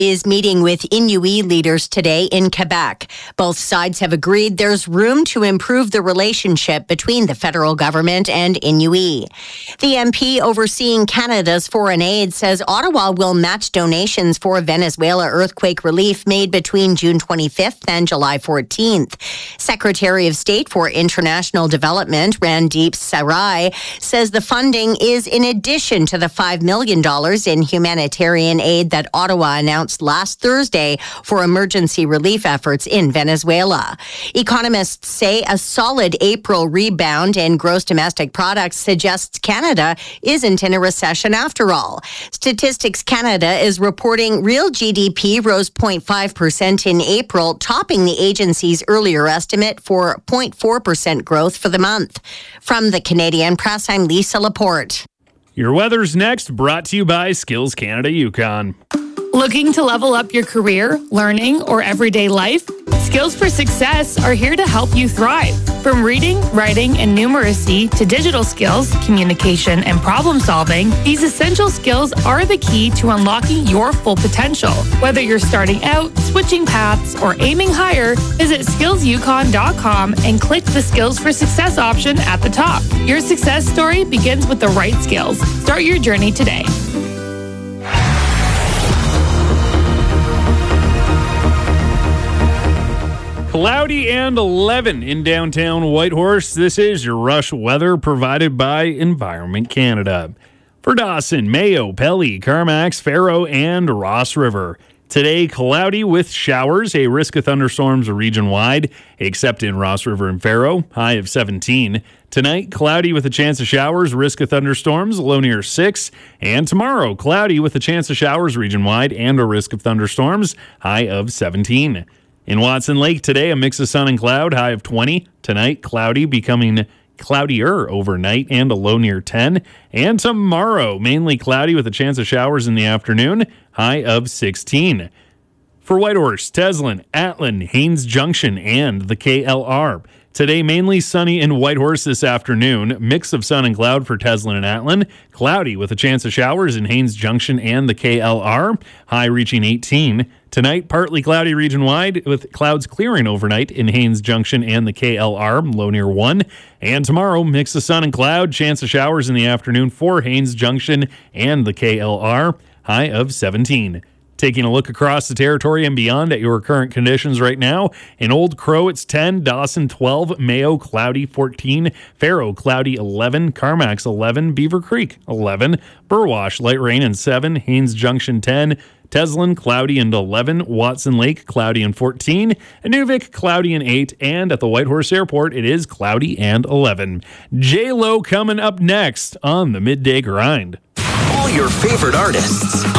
is meeting with Inuit leaders today in Quebec. Both sides have agreed there's room to improve the relationship between the federal government and Inuit. The MP overseeing Canada's foreign aid says Ottawa will match donations for Venezuela earthquake relief made between June 25th and July 14th. Secretary of State for International Development, Randeep Sarai, says the funding is in addition to the $5 million in humanitarian aid that Ottawa announced last Thursday for emergency relief efforts in Venezuela. Economists say a solid April rebound in gross domestic products suggests Canada isn't in a recession after all. Statistics Canada is reporting real GDP rose 0.5% in April, topping the agency's earlier estimate for 0.4% growth for the month. From the Canadian Press, I'm Lisa Laporte. Your weather's next, brought to you by Skills Canada Yukon. Looking to level up your career, learning, or everyday life? Skills for Success are here to help you thrive. From reading, writing, and numeracy to digital skills, communication, and problem solving, these essential skills are the key to unlocking your full potential. Whether you're starting out, switching paths, or aiming higher, visit skillsyukon.com and click the Skills for Success option at the top. Your success story begins with the right skills. Start your journey today. Cloudy and 11 in downtown Whitehorse. This is your rush weather provided by Environment Canada. For Dawson, Mayo, Pelly, Carmax, Faro, and Ross River. Today, cloudy with showers, a risk of thunderstorms region-wide, except in Ross River and Faro, high of 17. Tonight, cloudy with a chance of showers, risk of thunderstorms, low near 6. And tomorrow, cloudy with a chance of showers region-wide and a risk of thunderstorms, high of 17. In Watson Lake today, a mix of sun and cloud, high of 20. Tonight, cloudy, becoming cloudier overnight and a low near 10. And tomorrow, mainly cloudy with a chance of showers in the afternoon, high of 16. For Whitehorse, Teslin, Atlin, Haines Junction, and the KLR. Today, mainly sunny in Whitehorse this afternoon. Mix of sun and cloud for Teslin and Atlin. Cloudy with a chance of showers in Haines Junction and the KLR. High reaching 18. Tonight, partly cloudy region-wide with clouds clearing overnight in Haines Junction and the KLR, low near 1. And tomorrow, mix of sun and cloud, chance of showers in the afternoon for Haines Junction and the KLR, high of 17. Taking a look across the territory and beyond at your current conditions right now. In Old Crow, it's 10, Dawson 12, Mayo cloudy 14, Faro cloudy 11, Carmax 11, Beaver Creek 11, Burwash light rain and 7, Haines Junction 10, Teslin cloudy and 11, Watson Lake cloudy and 14, Inuvik cloudy and 8, and at the Whitehorse Airport it is cloudy and 11. J-Lo coming up next on the Midday Grind. All your favorite artists.